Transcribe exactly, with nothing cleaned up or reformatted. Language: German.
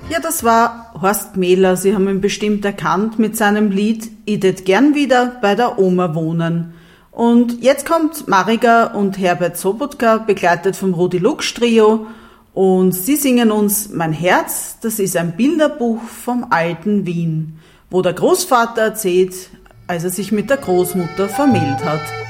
Ja, das war Horst Gmähler. Sie haben ihn bestimmt erkannt mit seinem Lied Ich tät gern wieder bei der Oma wohnen. Und jetzt kommt Mariga und Herbert Sobotka, begleitet vom Rudi Lux Trio. Und sie singen uns Mein Herz, das ist ein Bilderbuch vom alten Wien, wo der Großvater erzählt, als er sich mit der Großmutter vermählt hat.